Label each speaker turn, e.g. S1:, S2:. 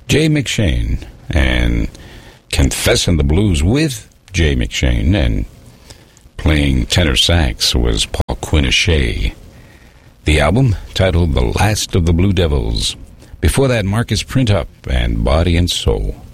S1: Jay McShane and Confessin' the Blues with Jay McShane, and playing tenor sax was Paul Quinichette. The album, titled The Last of the Blue Devils. Before that, Marcus Printup and Body and Soul.